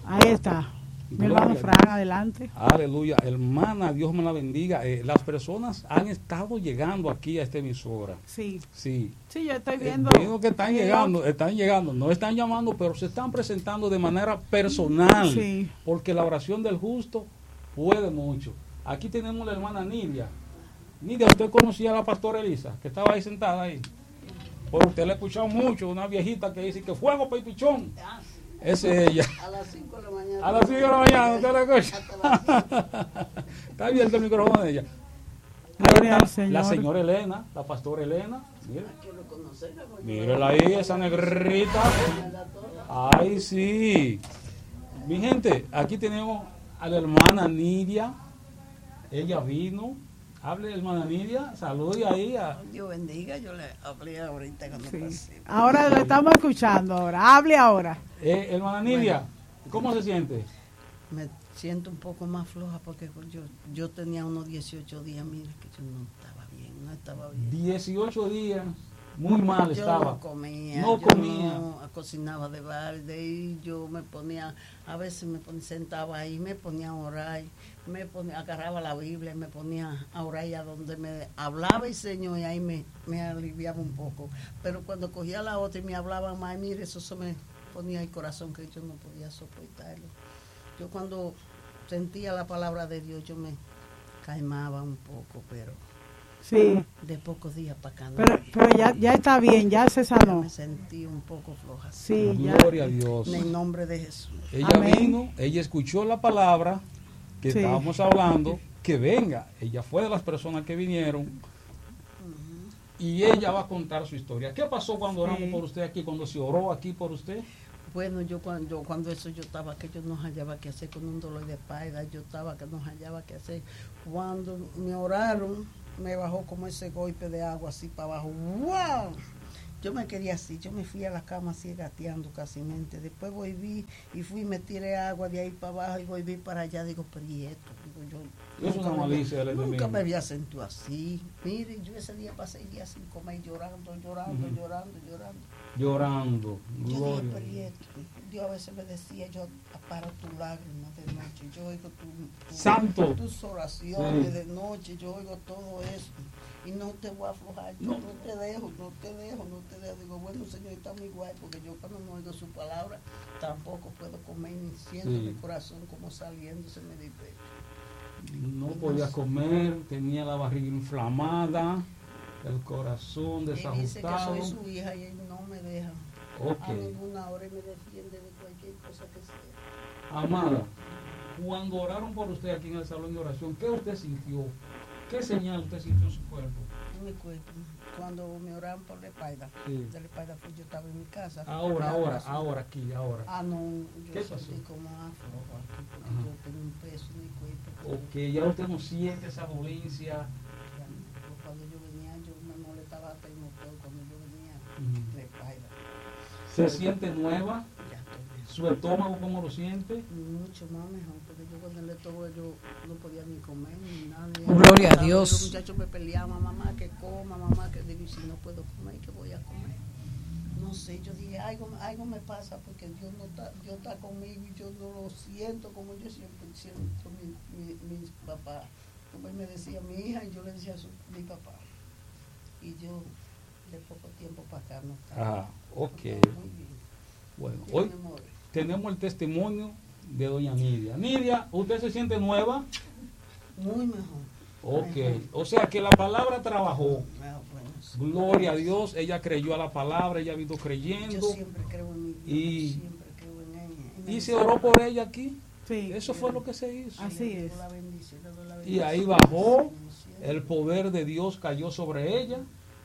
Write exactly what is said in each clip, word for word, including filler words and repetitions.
Ahí está. Mi hermano Fran, adelante. Aleluya. Hermana, Dios me la bendiga. Eh, las personas han estado llegando aquí a esta emisora. Sí. Sí. Sí, yo estoy viendo. Eh, digo que están llegando, están llegando, no están llamando, pero se están presentando de manera personal. Sí. Porque la oración del justo puede mucho. Aquí tenemos la hermana Nidia. Nidia, ¿usted conocía a la pastora Elisa, que estaba ahí sentada ahí? Pues usted la ha escuchado mucho, una viejita que dice que fuego, pipichón. Esa es ella. A las cinco de la mañana. A las cinco de la mañana, ¿usted la escucha? Está abierto el micrófono de ella. Gloria al La Señor. señora Elena, la pastora Elena. Mire. Quiero conocerla, porque Mírela ahí, esa negrita. Ay, sí. Mi gente, aquí tenemos a la hermana Nidia. Ella vino. Hable, hermana Nidia. Salude ahí a... Dios bendiga, yo le hablé ahorita cuando Sí. pasé. Ahora lo estamos escuchando. Ahora, hable ahora. Eh, hermana Nidia, ¿cómo se siente? Me siento un poco más floja porque yo, yo tenía unos dieciocho días, mire que yo no estaba bien, no estaba bien. dieciocho días, muy mal Yo estaba. no comía, No yo comía. no cocinaba de balde y yo me ponía, a veces me ponía, sentaba ahí, me ponía a orar, me ponía, agarraba la Biblia y me ponía a orar y a donde me hablaba el Señor y ahí me, me aliviaba un poco. Pero cuando cogía la otra y me hablaba más, mire, eso se me ponía el corazón que yo no podía soportarlo. Yo cuando sentía la palabra de Dios yo me calmaba un poco, pero Sí. de pocos días para acá no. Pero, pero ya, ya está bien, ya se sanó. Me sentí un poco floja. Sí, ya. Gloria a Dios. En el nombre de Jesús. Ella Amén. vino, ella escuchó la palabra que Sí. estábamos hablando, que venga. Ella fue de las personas que vinieron y ella va a contar su historia. ¿Qué pasó cuando oramos Sí. por usted aquí, cuando se oró aquí por usted? Bueno, yo cuando, cuando eso yo estaba que yo no hallaba qué hacer con un dolor de espalda, yo estaba que no hallaba qué hacer. Cuando me oraron, me bajó como ese golpe de agua así para abajo. ¡Wow! Yo me quería así, yo me fui a la cama así gateando casi mente. Después volví y fui y me tiré agua de ahí para abajo y volví para allá. Digo, pero ¿y esto? Digo, yo, Es una me malicia del había, nunca enemigo. me había sentido así. Mire, yo ese día pasé el día sin comer, llorando, llorando, Ujú. llorando, llorando. Llorando. Yo dije, Gloria. pero ¿y esto? Dios a veces me decía, yo aparo tus lágrimas de noche, yo oigo tu, tu- Santo. tus oraciones Sí. de noche, yo oigo todo eso y no te voy a aflojar, yo No. no, te dejo, no te dejo, no te dejo. Digo, bueno, Señor, está muy guay porque yo cuando no oigo su palabra tampoco puedo comer ni siento Sí. mi corazón como saliéndose me dice. No podía comer, tenía la barriga inflamada, el corazón Él dice que desajustado. soy su hija y él no me deja Ok. a ninguna hora y me defiende de cualquier cosa que sea. Amada, cuando oraron por usted aquí en el salón de oración, ¿qué usted sintió? ¿Qué señal usted sintió en su cuerpo? En mi cuerpo. Cuando me oraban por la espalda, Sí. de la espalda pues yo estaba en mi casa. Ahora, La ahora, oración. ahora aquí, ahora. Ah, no, yo ¿Qué sentí pasó? como aflojo aquí porque Ajá. yo tengo un peso en mi cuerpo. que Ok, ya usted no siente esa dolencia. ya no. Pues cuando yo venía, yo me molestaba hasta el motor cuando yo venía Ujú. de la espalda. ¿Se siente nueva? Ya estoy bien. ¿Su estómago cómo lo siente? Mucho más mejor, porque yo con el estómago yo no podía ni comer ni nada. Gloria a Los Dios. muchachos me peleaban, mamá que coma, mamá que digo, y si no puedo comer, ¿qué voy a comer? No sé, yo dije, algo, algo me pasa porque Dios no está, Dios está conmigo y yo no lo siento como yo siempre siento mi, mi, mi papá. Como él me decía mi hija y yo le decía a su, mi papá. Y yo de poco tiempo para acá no estaba. Ah, ok. Estaba muy bien. Bueno, Dios hoy me mueve. tenemos el testimonio de doña Nidia. Nidia, ¿usted se siente nueva? Muy mejor. Ok, Mejor. o sea que la palabra trabajó. Ah, bueno, sí. Gloria a Dios, ella creyó a la palabra, ella ha ido Yo creyendo siempre creo en mi Dios, Y- siempre creo en ella. y se oró por ella aquí. Sí. Eso fue lo que se hizo. Así Le doy es. la bendición, le doy la Y ahí bendición. bajó, Sí. el poder de Dios cayó sobre ella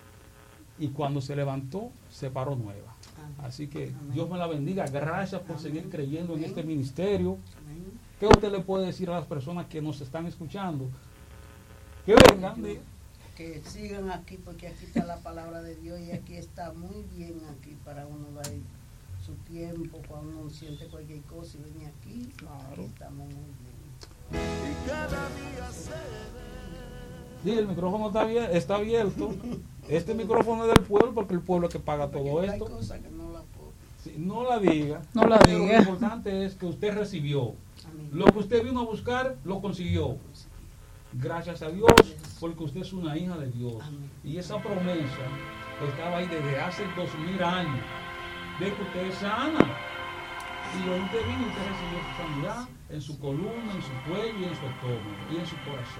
y cuando se levantó se paró nueva. Amén. Así que Amén. Dios me la bendiga. Gracias por Amén. seguir creyendo en Amén. este ministerio. Amén. ¿Qué usted le puede decir a las personas que nos están escuchando? Que vengan. di- Que sigan aquí porque aquí está la palabra de Dios y aquí está muy bien aquí para uno dar su tiempo cuando uno siente cualquier cosa y viene aquí. Aquí estamos muy bien. Sí, el micrófono está, abier- está abierto. Este micrófono es del pueblo porque el pueblo es que paga todo Porque hay esto. cosas que no la puedo. Sí, no la diga. No la pero diga. Lo importante es que usted recibió. Amén. Lo que usted vino a buscar, lo consiguió. Gracias a Dios, porque usted es una hija de Dios. Amén. Y esa promesa estaba ahí desde hace dos mil años, de que usted es sana. Y hoy usted vino y usted recibió su sanidad en su columna, en su cuello y en su estómago y en su corazón.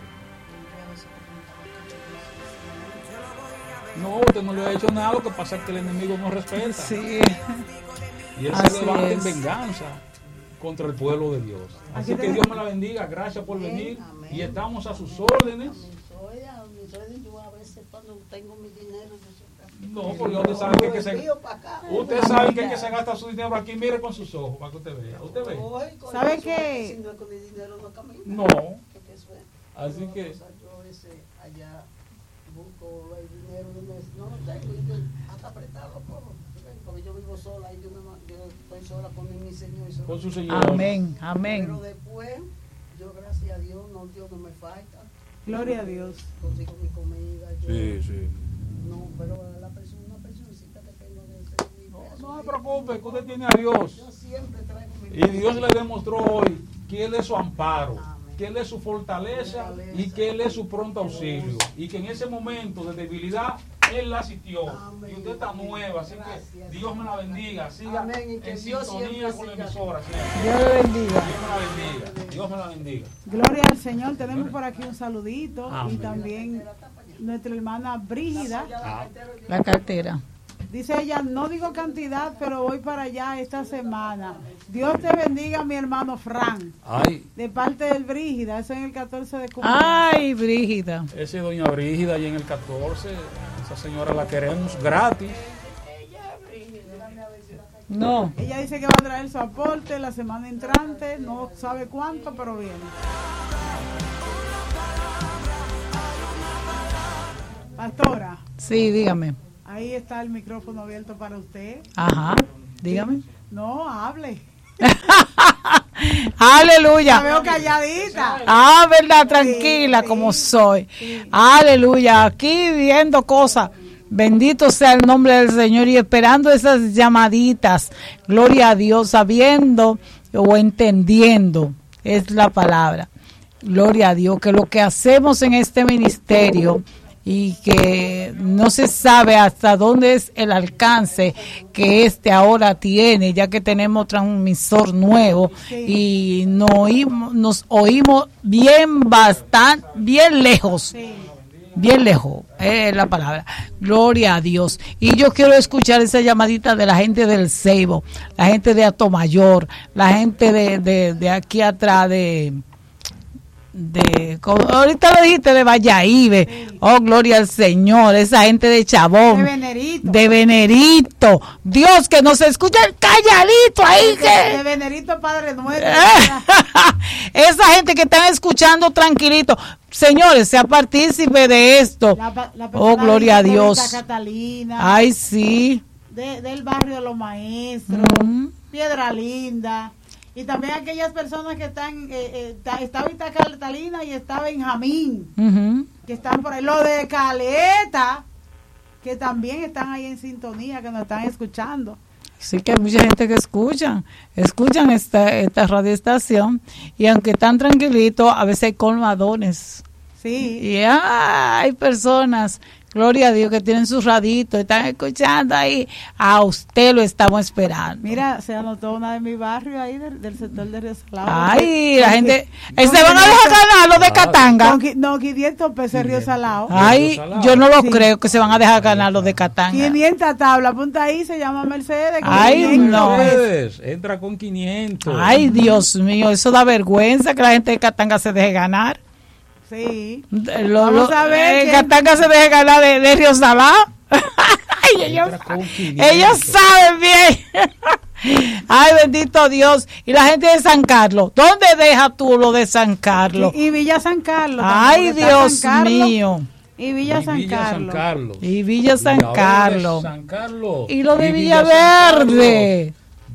No, usted no le ha hecho nada, lo que pasa es que el enemigo no respeta. Sí. Y él Así se levanta en es. venganza contra el pueblo de Dios. Así Aquí que te- Dios me la bendiga, gracias por Amén, venir. amén. Y estamos a sus órdenes. Soy a mis órdenes, yo a veces cuando tengo mi dinero, yo siempre... No, porque usted sabe que, que se, envío pa' acá. usted sabe que, que se gasta su dinero aquí, mire con sus ojos para que usted vea. ¿Usted ve? Voy con ¿Sabe eso, qué? Si no es con mi dinero no camino. No. Que- que eso es. Así Pero, que- o sea, yo a veces allá busco el dinero y me- no lo tengo y yo hasta apretarlo puedo. Porque yo vivo sola y yo, me, ma- yo estoy sola con mi Señor. Y sola. Con su Señor. Amén, amén. Pero después, yo gracias a Dios, no, Dios no me falta. Gloria a Dios. Consigo mi comida. Yo, Sí, sí. No, pero la persona, una personcita que tengo de ese mi No, peso, no se yo- preocupe, que usted tiene a Dios. Yo siempre traigo mi Y Dios le demostró hoy que Él es su amparo, Amén. que Él es su fortaleza y que Él es su pronto auxilio. Y que en ese momento de debilidad Él la asistió. Amén. Y usted está nueva, así que Gracias. Dios me la bendiga. Siga Amén, y que en Dios sintonía siempre con la siga. emisora. siempre. Dios le bendiga. Dios me la bendiga. Dios me la bendiga. Gloria al Señor. Tenemos por aquí un saludito. Amén. Y también nuestra hermana Brígida. Ah, La cartera. Dice ella, no digo cantidad, pero voy para allá esta semana. Dios te bendiga, mi hermano Fran. Ay, De parte del Brígida, eso en el catorce de junio. Ay, Brígida. ese es doña Brígida allí en el catorce. Esa señora la queremos gratis. No. Ella dice que va a traer su aporte la semana entrante, no sabe cuánto, pero viene. Pastora, Sí, dígame. ahí está el micrófono abierto para usted. Ajá. Dígame. No, hable. La Aleluya. veo calladita. Ah, verdad, tranquila Sí, como sí. soy. Sí. Aleluya. Aquí viendo cosas. Bendito sea el nombre del Señor y esperando esas llamaditas. Gloria a Dios, sabiendo o entendiendo es la palabra. Gloria a Dios, que lo que hacemos en este ministerio y que no se sabe hasta dónde es el alcance que este ahora tiene, ya que tenemos transmisor nuevo y nos oímos, nos oímos bien bastante, bien lejos. Sí. Bien lejos, es la palabra. Gloria a Dios. Y yo quiero escuchar esa llamadita de la gente del Ceibo, la gente de Atomayor, la gente de, de, de aquí atrás de... de como ahorita lo dijiste, de Valladolid. Sí. Oh, gloria al Señor. Esa gente de Chabón. De Venerito. De Venerito. Dios, que nos escucha calladito ahí. De, que de Venerito Padre Nuestro. Esa gente que están escuchando tranquilito. Señores, sea partícipe de esto. La pa- la Oh, persona gloria a de Dios. Santa Catalina, Ay, sí. de- del barrio de los maestros, Ujú. Piedra Linda. Y también aquellas personas que están, eh, eh, está, está Vista Catalina y está Benjamín, Ujú. que están por ahí. Lo de Caleta, que también están ahí en sintonía, que nos están escuchando. Sí que hay mucha gente que escuchan, escuchan esta, esta radioestación y aunque están tranquilitos, a veces hay colmadones. Sí. Y ah, hay personas, gloria a Dios, que tienen sus raditos, están escuchando ahí. A usted lo estamos esperando. Mira, se anotó una de mi barrio ahí, del, del sector de Río Salado. Ay, la Con gente, qui- eh, con se van a dejar quinientos ganar los de Claro. Katanga. con qui- no, quinientos pesos Río Salado. Ay, Salado. yo no lo Sí. creo que se van a dejar ganar los de Katanga. quinientas tablas, apunta ahí, se llama Mercedes. con Ay, quinientos no. pesos. Ustedes, entra con quinientos. Ay, Dios mío, eso da vergüenza que la gente de Katanga se deje ganar. Sí. Lo, Vamos lo- a ver eh, quién- Katanga se deje ganar de, de Río Salado. Ay, ellos, Entra con quinientos. ellos saben bien. Ay, bendito Dios. Y la gente de San Carlos, ¿dónde deja tú lo de San Carlos? Y, y Villa San Carlos. Ay, también, porque está Dios San Carlos mío. Y Villa, Y San, Villa Carlos. San Carlos. Y Villa San Villaverde, Carlos. San Carlos. Y lo de Villa San Villaverde. Carlos.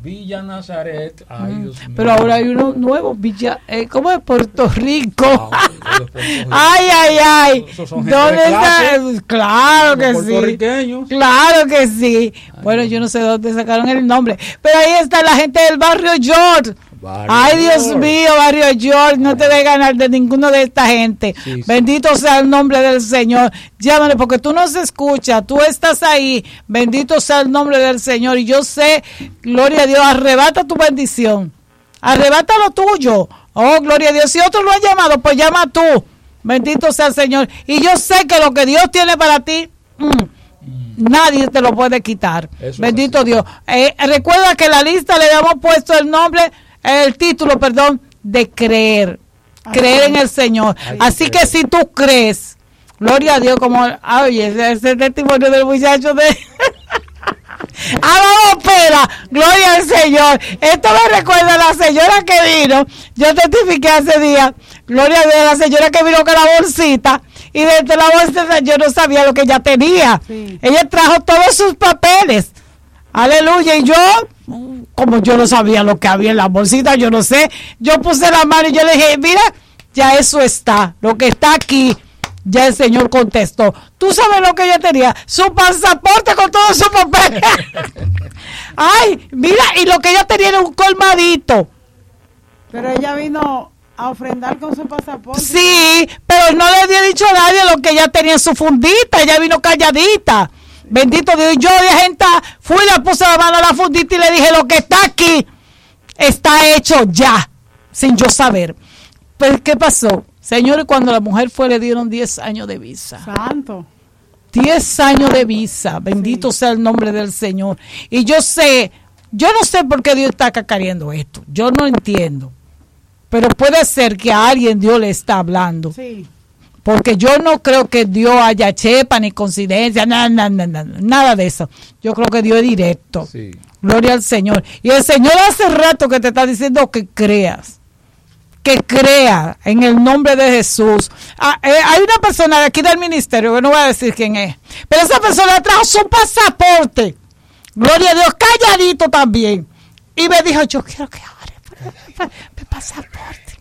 Villa Nazaret. Ay, Dios mío. Pero ahora hay uno nuevo, Villa, eh, ¿cómo es? Puerto Rico. Ah, de Puerto Rico. Ay, ay, ay. Esos son gente ¿Dónde de está? clase, Claro que los sí. puertorriqueños. Claro que sí. Bueno, yo no sé dónde sacaron el nombre, pero ahí está la gente del barrio George. Barrio Ay, Dios George. mío, barrio George, no te de ganar de ninguno de esta gente. Sí, sí. Bendito sea el nombre del Señor. Llámale, porque tú nos escuchas, tú estás ahí. Bendito sea el nombre del Señor. Y yo sé, gloria a Dios, arrebata tu bendición. Arrebata lo tuyo. Oh, gloria a Dios. Si otro lo ha llamado, pues llama tú. Bendito sea el Señor. Y yo sé que lo que Dios tiene para ti, mm, nadie te lo puede quitar. Eso Bendito es Dios. Eh, recuerda que en la lista le habíamos puesto el nombre, el título, perdón, de creer. Creer en el Señor. Ay, Así que creer. si tú crees, gloria a Dios, como, ah, oye, ese es el testimonio del muchacho de... Ah, vamos, espera, gloria al Señor. Esto me recuerda a la señora que vino. Yo testifiqué hace día, gloria a Dios, la señora que vino con la bolsita. Y dentro de la bolsita yo no sabía lo que ella tenía. Sí. Ella trajo todos sus papeles. Aleluya. Y yo, como yo no sabía lo que había en la bolsita, yo no sé. Yo puse la mano y yo le dije, mira, ya eso está. Lo que está aquí. Ya el Señor contestó. ¿Tú sabes lo que ella tenía? Su pasaporte con todos sus papeles. Ay, mira, y lo que ella tenía era un colmadito. Pero ella vino a ofrendar con su pasaporte. Sí, pero no le había dicho a nadie lo que ella tenía en su fundita. Ella vino calladita. Bendito Dios. Y yo de gente fui, le puse la mano a la fundita y le dije, lo que está aquí está hecho ya, sin yo saber. Pues, ¿qué pasó? Señores, cuando la mujer fue, le dieron diez años de visa. Santo. diez años de visa. Bendito Sí. sea el nombre del Señor. Y yo sé, yo no sé por qué Dios está cacareando esto. Yo no entiendo. Pero puede ser que a alguien Dios le está hablando. Sí. Porque yo no creo que Dios haya chepa ni coincidencia, nada, nada, nada, nada de eso. Yo creo que Dios es directo. Sí. Gloria al Señor. Y el Señor hace rato que te está diciendo que creas. Que crea en el nombre de Jesús. Ah, eh, hay una persona de aquí del ministerio, que no voy a decir quién es, pero esa persona trajo su pasaporte. Gloria a Dios, calladito también. Y me dijo, yo quiero que ore por mi pasaporte.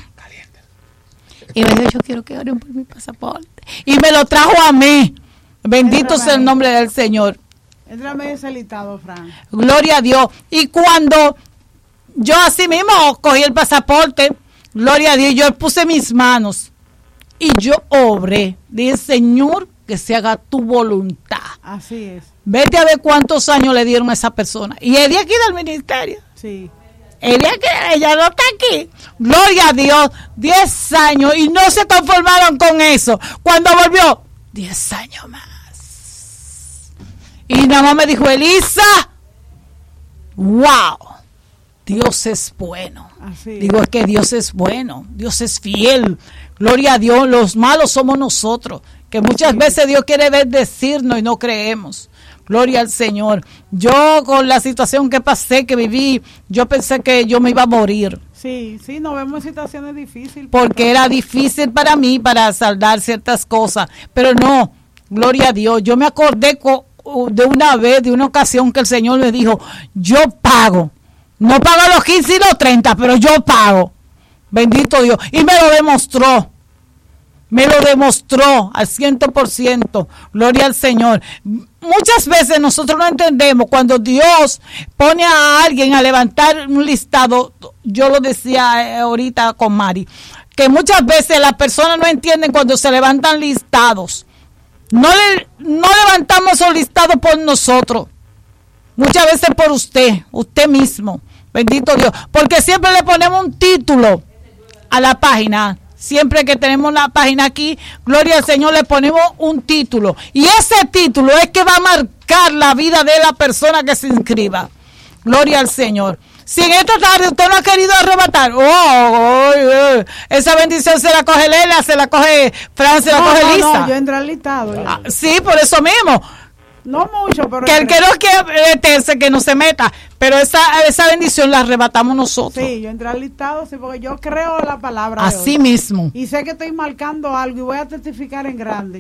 Y me dijo, yo quiero que oren por mi pasaporte. Y me lo trajo a mí. Bendito sea el nombre del Señor. Entra medio celitado, Fran. Gloria a Dios. Y cuando yo así mismo cogí el pasaporte, gloria a Dios, yo puse mis manos y yo obré. Dije, Señor, que se haga tu voluntad. Así es. Vete a ver cuántos años le dieron a esa persona. Y es de aquí del ministerio. Sí. Es de aquí, ella no está aquí. Gloria a Dios, diez años y no se conformaron con eso. Cuando volvió, diez años más. Y nada más me dijo, Elisa, wow, Dios es bueno. Así es. Digo, es que Dios es bueno, Dios es fiel. Gloria a Dios, los malos somos nosotros, que muchas Sí. veces Dios quiere bendecirnos y no creemos. Gloria al Señor. Yo con la situación que pasé, que viví, yo pensé que yo me iba a morir. Sí, sí, nos vemos en situaciones difíciles. Porque era difícil para mí para saldar ciertas cosas. Pero no, gloria a Dios. Yo me acordé co- de una vez, de una ocasión que el Señor me dijo, yo pago. No pago los quince y los treinta, pero yo pago. Bendito Dios. Y me lo demostró. Me lo demostró al ciento por ciento. Gloria al Señor. Muchas veces nosotros no entendemos cuando Dios pone a alguien a levantar un listado. Yo lo decía ahorita con Mari, que muchas veces las personas no entienden cuando se levantan listados. No, le, no levantamos esos listados por nosotros. Muchas veces por usted, usted mismo. Bendito Dios. Porque siempre le ponemos un título a la página. Siempre que tenemos la página aquí, gloria al Señor, le ponemos un título. Y ese título es que va a marcar la vida de la persona que se inscriba. Gloria al Señor. Si en esta tarde usted no ha querido arrebatar, oh, oh, oh, esa bendición se la coge Lela, se la coge Fran, se la No, coge no, Lisa. no, yo entré al listado. ya. Ah, sí, por eso mismo. No mucho, pero... Que el entré. que no quiere meterse, que no se meta. Pero esa, esa bendición la arrebatamos nosotros. Sí, yo entré al listado, sí, porque yo creo la palabra de Así hoy. mismo. Y sé que estoy marcando algo y voy a testificar en grande.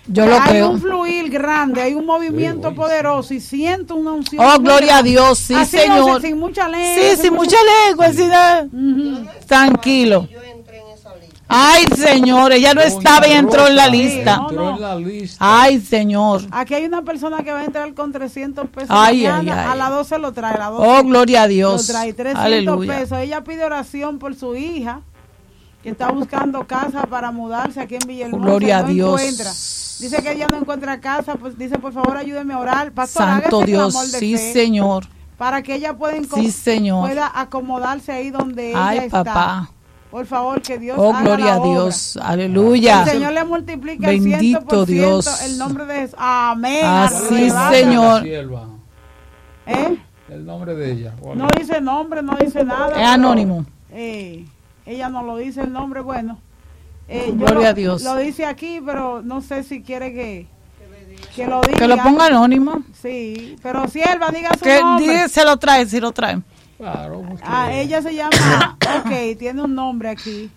Yo lo hay creo. un fluir grande, hay un movimiento Sí, oye, poderoso y siento una unción. Oh, muy gloria a grande. Dios, sí, Así, Señor. no, sin, sin mucha lengua. Sí, sin mucha lengua, sin nada. Ujú. Tranquilo. Yo entré en esa lista. Ay, Señor, ella no estaba y entró en la lista. no, Entró no. en la lista. Ay, Señor. Aquí hay una persona que va a entrar con trescientos pesos Ay, mañana, ay, ay. a las doce lo trae, a las doce Oh, gloria a lo Dios. trae, trescientos Aleluya. pesos. Ella pide oración por su hija, que está buscando casa para mudarse aquí en Villahermosa. Gloria y no a Dios. encuentra. Dice que ella no encuentra casa, pues dice, por favor, ayúdeme a orar. Pastor, Santo hágase Dios, clamor de sí, fe Señor. para que ella pueda, enco- Sí, Señor. pueda acomodarse ahí donde ella Ay, está. papá. Por favor, que Dios Oh, haga gloria la a obra. Dios. Aleluya. El Señor le multiplica Bendito el ciento por ciento Dios. el nombre de Jesús. Amén. Así, Arrebata. Señor. Sierva. ¿Eh? El nombre de ella. ¿cuál No es? dice nombre, no dice nada. Es pero, anónimo. eh, ella no lo dice el nombre, bueno. Eh, yo Gloria lo, a Dios. Lo dice aquí, pero no sé si quiere que, que lo diga. Que lo ponga anónimo. Sí, pero sierva, diga su Que nombre. diga, se lo trae, si lo trae. Claro. porque- Ah, ella se llama, ok, tiene un nombre aquí.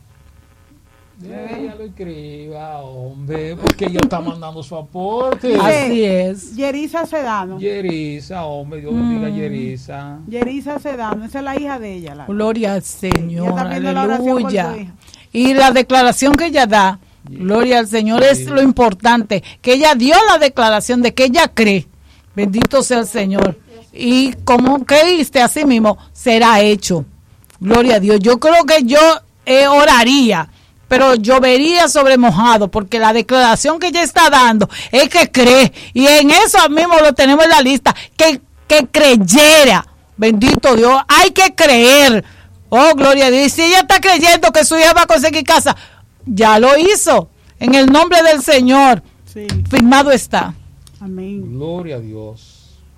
Ella lo escriba, hombre, porque ella está mandando su aporte. Dice- Así es. Yerisa Sedano. Yerisa, hombre, Dios bendiga a Mm. Yerisa. Yerisa Sedano, esa es la hija de ella. La, Gloria al Ella Señor. está viendo la oración por su Aleluya. hija. Y la declaración que ella da, gloria al Señor, es Sí. lo importante. Que ella dio la declaración de que ella cree. Bendito sea el Señor. Y como creíste así mismo, será hecho. Gloria a Dios. Yo creo que yo eh, oraría, pero llovería sobre mojado, porque la declaración que ella está dando es que cree. Y en eso mismo lo tenemos en la lista. Que, que creyera. Bendito Dios. Hay que creer. Oh, gloria a Dios. Y si ella está creyendo que su hija va a conseguir casa, ya lo hizo. En el nombre del Señor. Sí, Firmado está. amén. Gloria a Dios.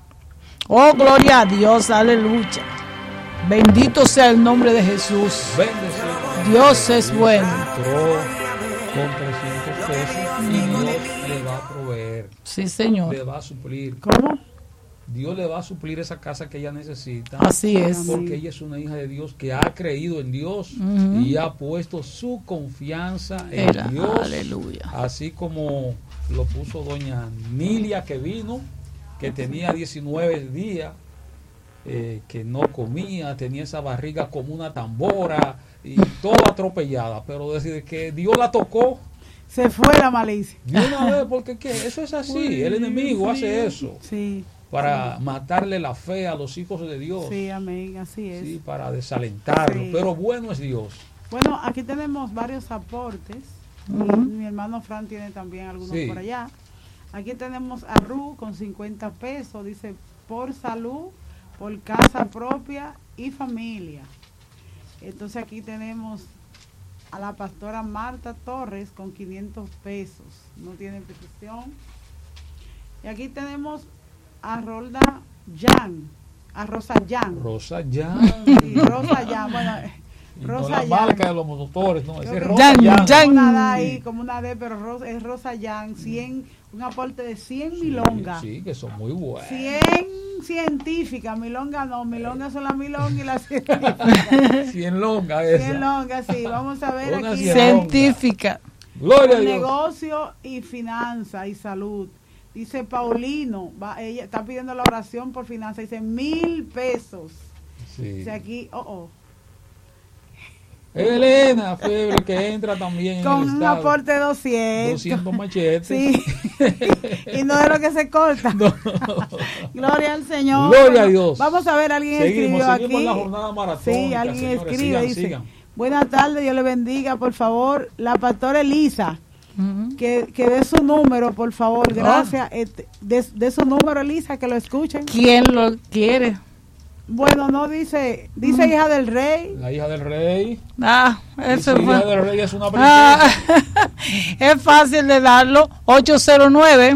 Oh, gloria a Dios. Aleluya. Bendito sea el nombre de Jesús. Bendecido. Dios es bueno. Entró con trescientos pesos y Dios le va a proveer, Sí, Señor. le va a suplir. ¿Cómo? Dios le va a suplir esa casa que ella necesita. Así es. Porque ella es una hija de Dios que ha creído en Dios Ujú. y ha puesto su confianza en Era, Dios. aleluya. Así como lo puso doña Nilia, que vino, que tenía diecinueve días, eh, que no comía, tenía esa barriga como una tambora y toda atropellada. Pero desde que Dios la tocó, Se fue la malicia. de una vez, porque ¿qué? Eso es así. El enemigo hace eso Sí, para matarle la fe a los hijos de Dios. sí, amén, así es. Sí, para desalentarlo, Sí. pero bueno es Dios. Bueno, aquí tenemos varios aportes. Ujú. Mi, mi hermano Fran tiene también algunos Sí. por allá. Aquí tenemos a Ru con cincuenta pesos. Dice, por salud, por casa propia y familia. Entonces aquí tenemos a la pastora Marta Torres con quinientos pesos. No tiene petición. Y aquí tenemos a Rolda Jan, a Rosa Jan. Rosa ya. Sí, Rosa Jan, bueno, eh, Y no Rosa la Jan. marca de los motores, no, ese Creo es que- Rosa Jan, Jan. Jan. Como una D ahí, como una D, pero Rosa, es Rosa Jan, cien, un aporte de cien milongas. Sí, sí, que son muy buenas. cien científicas, milonga no, milongas son las milongas y las científicas. cien longa esa. cien longas, sí, vamos a ver Una aquí. cien. Científica. Gloria a Con Dios. negocio y finanza y salud. Dice Paulino, va, ella está pidiendo la oración por finanza, dice mil pesos. Sí. Dice aquí, oh, oh. Elena Febre, que entra también en Con el un estado. aporte de doscientos. doscientos machetes. Sí. Y no es lo que se corta. No. Gloria al Señor. Gloria a Dios. Vamos a ver, alguien Seguimos, escribió seguimos aquí. la jornada maratónica, Sí, alguien señores, escribe, sigan, dice, sigan. buenas tardes, Dios le bendiga, por favor, la pastora Elisa, Ujú. que, que dé su número, por favor, gracias, este, de, de su número, Elisa, que lo escuchen. ¿Quién lo quiere? Bueno, no dice, dice hija del rey, La hija del rey. Ah, Y eso si es hija fa- del rey es una princesa. Ah, es fácil de darlo. ocho cero nueve,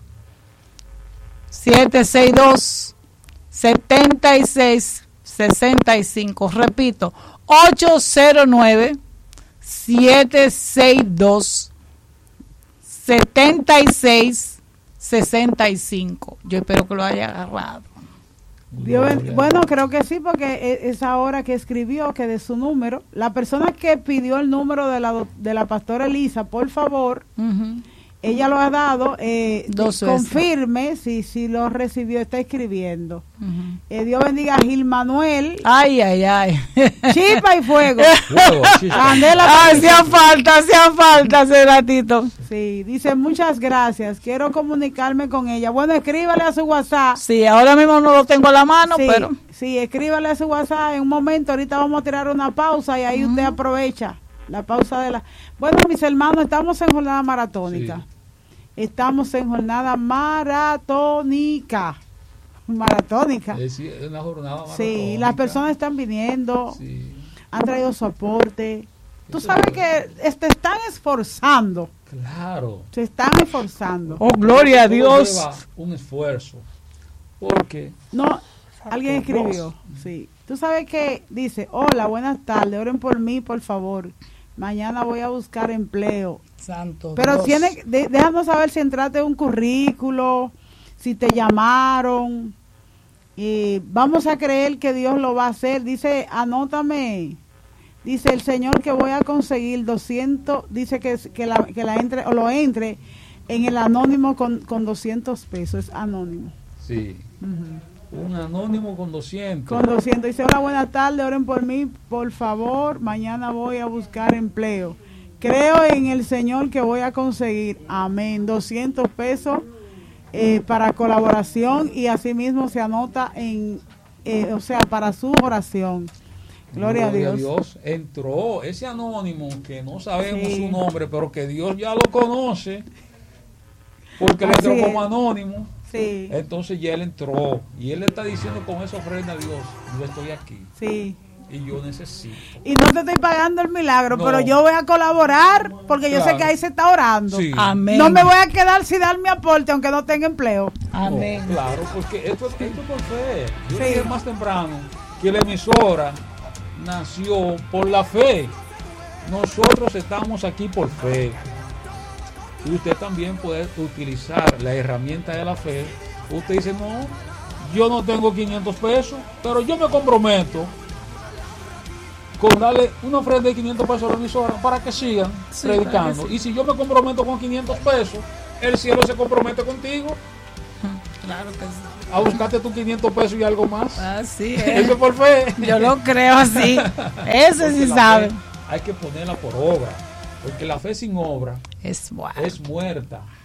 siete seis dos, siete seis seis cinco. Repito, ocho cero nueve, siete seis dos, siete seis seis cinco. Yo espero que lo haya agarrado. Dios ben- Gloria. bueno, creo que sí, porque e- es ahora que escribió que de su número, la persona que pidió el número de la, do- de la pastora Elisa, por favor, Ujú. ella lo ha dado, eh, Dos veces. confirme si, si lo recibió, está escribiendo. Ujú. Eh, Dios bendiga a Gil Manuel, Ay, ay, ay. chispa y fuego. Fuego, chispa. Candela. Ay, hacía falta, hacía falta ese ratito. Sí, dice muchas gracias, quiero comunicarme con ella. Bueno, escríbale a su WhatsApp. Sí, ahora mismo no lo tengo a la mano, sí, pero... sí, escríbale a su WhatsApp en un momento. Ahorita vamos a tirar una pausa y ahí usted aprovecha la pausa de la... Bueno, mis hermanos, estamos en jornada maratónica. Sí. Estamos en jornada maratónica. Maratónica. Es una jornada Sí, maratónica. las personas están viniendo, Sí, han traído su aporte. Tú Eso sabes es que te están esforzando, claro. se están esforzando. Oh, gloria a Todo Dios. lleva un esfuerzo. Porque No, alguien escribió, sí. Tú sabes que dice, hola, buenas tardes, oren por mí, por favor. Mañana voy a buscar empleo. Santo Pero Dios. tiene, de, déjanos saber si entraste un currículo, si te llamaron. Y vamos a creer que Dios lo va a hacer. Dice, anótame. Dice el Señor que voy a conseguir doscientos, dice que, que, la, que la entre, o lo entre en el anónimo con, con doscientos pesos, es anónimo. sí, Ujú. un anónimo con doscientos. Con doscientos. Dice, hola, buenas tardes, oren por mí, por favor, mañana voy a buscar empleo. Creo en el Señor que voy a conseguir, amén, doscientos pesos eh, para colaboración y asimismo se anota en, eh, o sea, para su oración. Gloria, a Dios. Entró ese anónimo que no sabemos Sí. su nombre, pero que Dios ya lo conoce, porque le Así entró es. como anónimo. Sí, Entonces ya él entró y él le está diciendo con esa ofrenda a Dios, yo estoy aquí sí. y yo necesito. Y no te estoy pagando el milagro, No. pero yo voy a colaborar porque yo sé Claro. que ahí se está orando. Sí. Amén. No me voy a quedar sin dar mi aporte aunque no tenga empleo. Amén. No, claro, porque esto, esto es por fe. Yo Sí. dije más temprano que la emisora nació por la fe. Nosotros estamos aquí por fe. Y usted también puede utilizar la herramienta de la fe. Usted dice, no, yo no tengo quinientos pesos, pero yo me comprometo con darle una ofrenda de quinientos pesos a la emisora para que sigan Sí, predicando. claro que sí. Y si yo me comprometo con quinientos pesos, el cielo se compromete contigo Claro que sí. a buscarte tus quinientos pesos y algo más. Así Eso es. es por fe. Yo lo creo así. Ese Porque sí la sabe. fe hay que ponerla por obra, porque la fe sin obra Es bueno. es muerta.